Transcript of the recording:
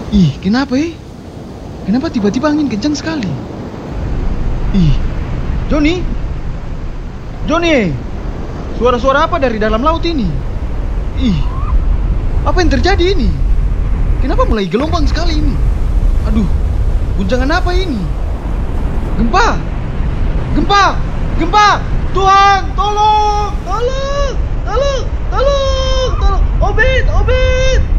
Ih, kenapa Kenapa tiba-tiba angin kencang sekali? Ih, Joni? Joni! Suara-suara apa dari dalam laut ini? Ih, apa yang terjadi ini? Kenapa mulai gelombang sekali ini? Aduh, guncangan apa ini? Gempa! Gempa! Gempa! Tuhan, tolong! Tolong! Tolong! Tolong! Tolong! Obed! Obed!